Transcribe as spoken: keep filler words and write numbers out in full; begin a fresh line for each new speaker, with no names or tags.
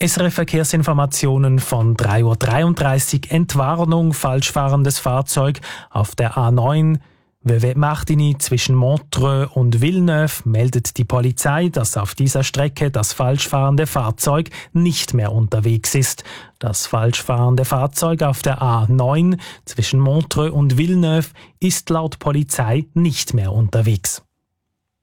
S R F Verkehrsinformationen von drei Uhr dreiunddreißig. Entwarnung, falsch fahrendes Fahrzeug auf der A neun. Vevey-Martigny zwischen Montreux und Villeneuve meldet die Polizei, dass auf dieser Strecke das falsch fahrende Fahrzeug nicht mehr unterwegs ist. Das falsch fahrende Fahrzeug auf der A neun zwischen Montreux und Villeneuve ist laut Polizei nicht mehr unterwegs.